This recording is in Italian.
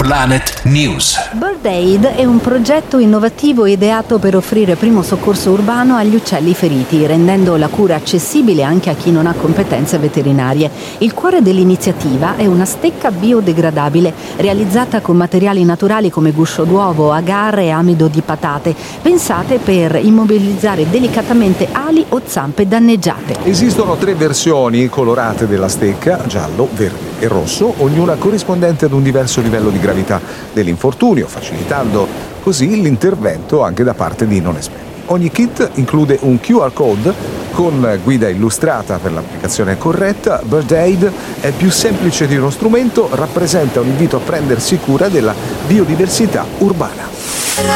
Planet News. Bird Aid è un progetto innovativo ideato per offrire primo soccorso urbano agli uccelli feriti, rendendo la cura accessibile anche a chi non ha competenze veterinarie. Il cuore dell'iniziativa è una stecca biodegradabile, realizzata con materiali naturali come guscio d'uovo, agar e amido di patate, pensate per immobilizzare delicatamente ali o zampe danneggiate. Esistono 3 versioni colorate della stecca, giallo, verde e rosso, ognuna corrispondente ad un diverso livello di gravità dell'infortunio, facilitando così l'intervento anche da parte di non esperti. Ogni kit include un QR code con guida illustrata per l'applicazione corretta. Bird Aid è più semplice di uno strumento, rappresenta un invito a prendersi cura della biodiversità urbana.